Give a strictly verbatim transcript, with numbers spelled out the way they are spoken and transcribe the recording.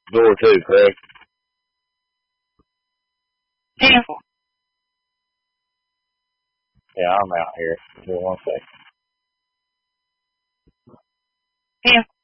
door too, correct? Yeah. Yeah, I'm out here. Give me one second. Yeah.